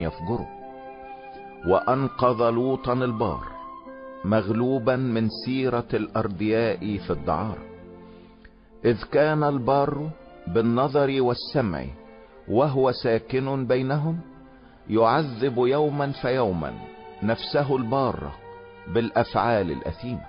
يفجروا. وأنقذ لوطا البار مغلوبا من سيرة الأردياء في الدعارة، إذ كان البار بالنظر والسمع وهو ساكن بينهم يعذب يوما فيوما نفسه البارة بالأفعال الأثيمة.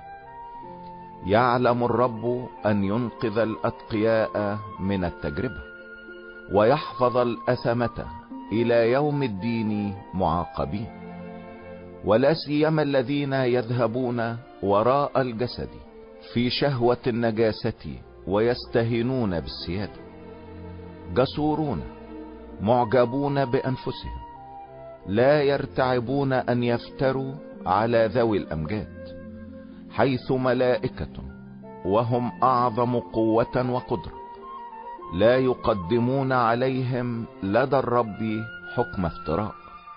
يعلم الرب أن ينقذ الأتقياء من التجربة ويحفظ الأثمة إلى يوم الدين معاقبين، ولا سيما الذين يذهبون وراء الجسد في شهوة النجاسة ويستهينون بالسيادة، جسورون معجبون بأنفسهم، لا يرتعبون أن يفتروا على ذوي الأمجاد، حيث ملائكة وهم أعظم قوة وقدرة لا يقدمون عليهم لدى الرب حكم افتراء.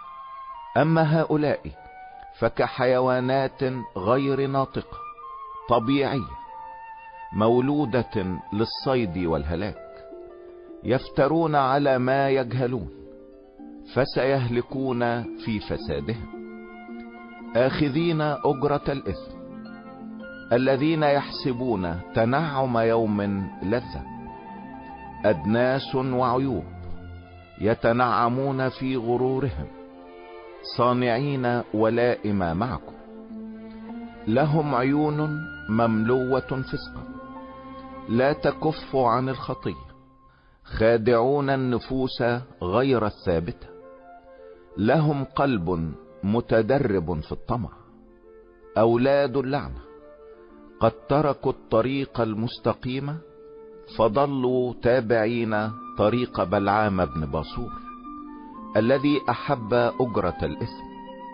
أما هؤلاء فكحيوانات غير ناطقة طبيعية مولودة للصيد والهلاك، يفترون على ما يجهلون فسيهلكون في فسادهم، آخذين أجرة الإثم، الذين يحسبون تنعم يوم لذة، أدناس وعيوب يتنعمون في غرورهم، صانعين ولائم معكم، لهم عيون مملوة فسقا لا تكف عن الخطية، خادعون النفوس غير الثابتة، لهم قلب متدرب في الطمع، أولاد اللعنة، قد تركوا الطريق المستقيم فضلوا تابعين طريق بلعام بن باصور الذي أحب أجرة الإثم،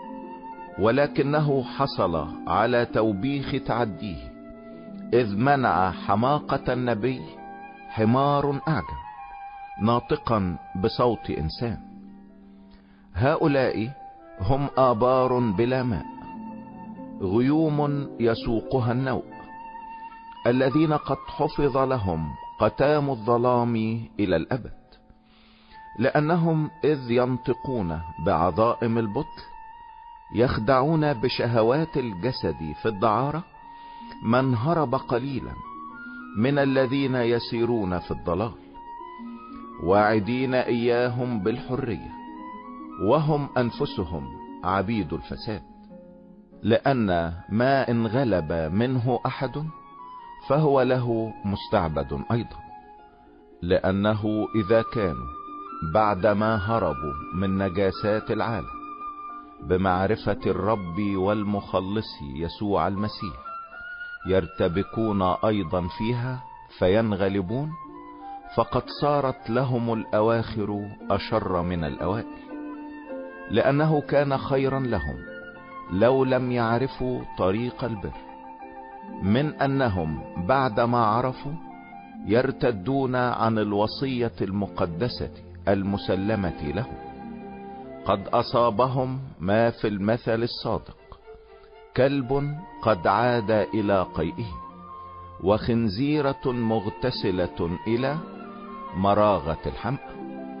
ولكنه حصل على توبيخ تعديه، إذ منع حماقة النبي حمار أعجم ناطقا بصوت إنسان. هؤلاء هم آبار بلا ماء، غيوم يسوقها النوء، الذين قد حفظ لهم قتام الظلام إلى الأبد، لأنهم إذ ينطقون بعظائم البطل يخدعون بشهوات الجسد في الدعارة من هرب قليلا من الذين يسيرون في الضلال، واعدين إياهم بالحرية وهم أنفسهم عبيد الفساد، لأن ما إن غلب منه أحد فهو له مستعبد أيضا، لأنه إذا كانوا بعدما هربوا من نجاسات العالم بمعرفة الرب والمخلص يسوع المسيح يرتبكون أيضا فيها فينغلبون، فقد صارت لهم الأواخر أشر من الأوائل، لأنه كان خيرا لهم لو لم يعرفوا طريق البر من أنهم بعدما عرفوا يرتدون عن الوصية المقدسة المسلمة لهم. قد أصابهم ما في المثل الصادق، كلب قد عاد إلى قيئه، وخنزيرة مغتسلة إلى مراغة الحمأ.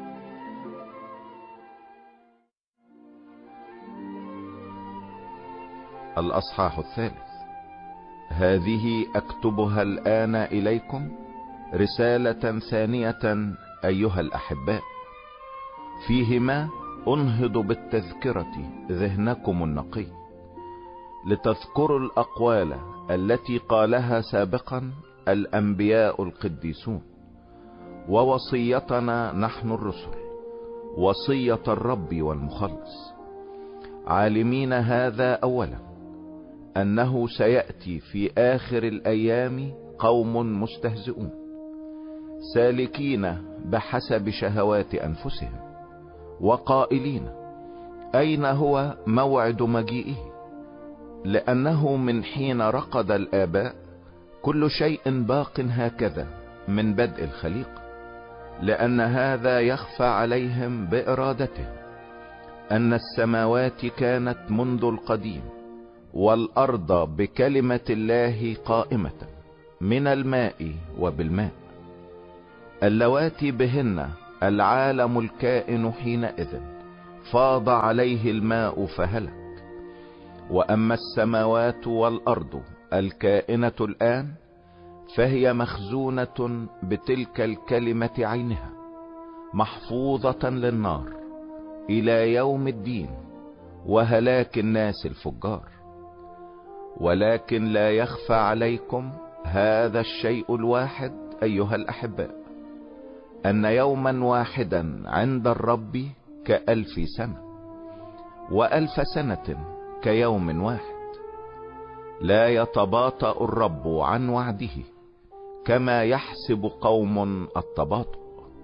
الأصحاح الثالث. هذه أكتبها الآن إليكم رسالة ثانية أيها الأحباء، فيهما أنهض بالتذكرة ذهنكم النقي، لتذكروا الأقوال التي قالها سابقا الأنبياء القديسون، ووصيتنا نحن الرسل، وصية الرب والمخلص، عالمين هذا أولا أنه سيأتي في آخر الأيام قوم مستهزئون سالكين بحسب شهوات أنفسهم، وقائلين أين هو موعد مجيئه؟ لأنه من رقد رقد الآباء كل شيء باق هكذا من بدء الخليقة، لأن هذا يخفى عليهم بإرادته أن السماوات كانت منذ القديم والأرض بكلمة الله قائمة من الماء وبالماء، اللواتي بهن العالم الكائن حينئذ فاض عليه الماء فهلك. واما السماوات والارض الكائنة الان فهي مخزونة بتلك الكلمة عينها، محفوظة للنار الى يوم الدين وهلاك الناس الفجار. ولكن لا يخفى عليكم هذا الشيء الواحد ايها الاحباء، ان يوما واحدا عند الرب ك1000 سنة، و1000 سنة كيوم واحد. لا يتباطأ الرب عن وعده كما يحسب قوم التباطؤ،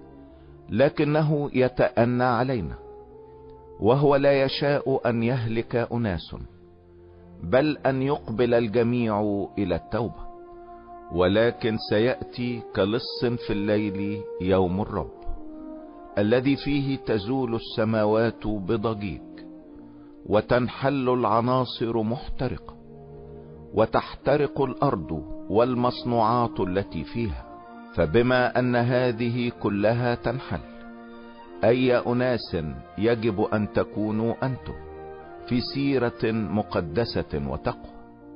لكنه يتأنى علينا، وهو لا يشاء ان يهلك اناس، بل ان يقبل الجميع الى التوبة. ولكن سيأتي كلص في الليل يوم الرب، الذي فيه تزول السماوات بضجيج، وتنحل العناصر محترقة، وتحترق الارض والمصنوعات التي فيها. فبما ان هذه كلها تنحل، اي اناس يجب ان تكونوا انتم في سيرة مقدسة وتقوى،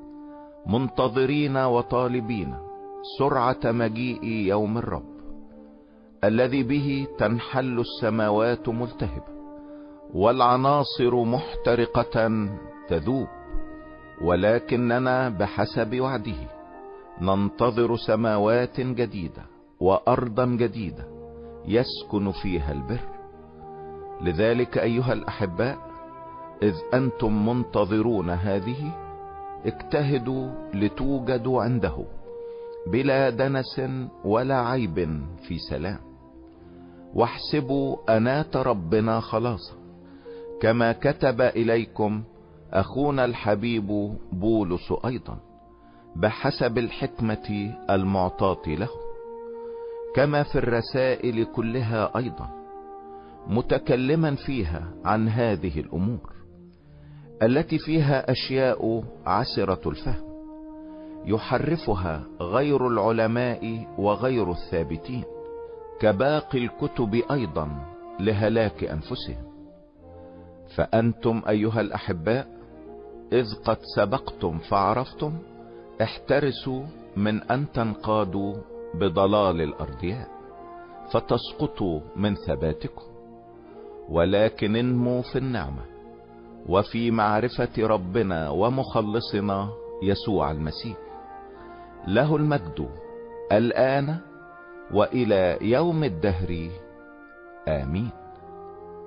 منتظرين وطالبين سرعة مجيء يوم الرب، الذي به تنحل السماوات ملتهبة والعناصر محترقة تذوب. ولكننا بحسب وعده ننتظر سماوات جديدة وارضا جديدة يسكن فيها البر. لذلك ايها الاحباء، اذ انتم منتظرون هذه، اجتهدوا لتوجدوا عنده بلا دنس ولا عيب في سلام. واحسبوا انات ربنا خلاصا، كما كتب اليكم اخونا الحبيب بولس ايضا، بحسب الحكمة المعطاة له، كما في الرسائل كلها ايضا، متكلما فيها عن هذه الامور التي فيها اشياء عسرة الفهم، يحرفها غير العلماء وغير الثابتين، كباقي الكتب ايضا لهلاك انفسهم. فانتم ايها الاحباء، اذ قد سبقتم فعرفتم، احترسوا من ان تنقادوا بضلال الارضياء فتسقطوا من ثباتكم، ولكن انموا في النعمة وفي معرفة ربنا ومخلصنا يسوع المسيح. له المجد الآن وإلى يوم الدهر، آمين.